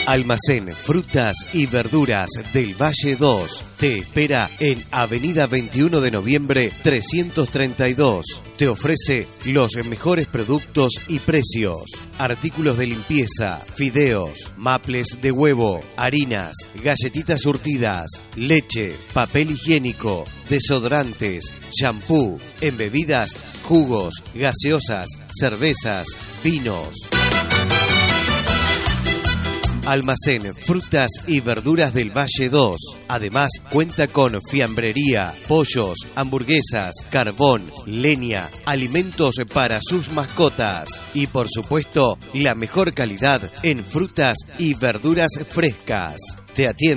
Almacén Frutas y Verduras del Valle 2 te espera en Avenida 21 de Noviembre 332. Te ofrece los mejores productos y precios. Artículos de limpieza, fideos, maples de huevo, harinas, galletitas surtidas, leche, papel higiénico, desodorantes, champú, en bebidas, jugos, gaseosas, cervezas, vinos. Almacén Frutas y Verduras del Valle 2. Además, cuenta con fiambrería, pollos, hamburguesas, carbón, leña, alimentos para sus mascotas. Y por supuesto, la mejor calidad en frutas y verduras frescas. Te atiende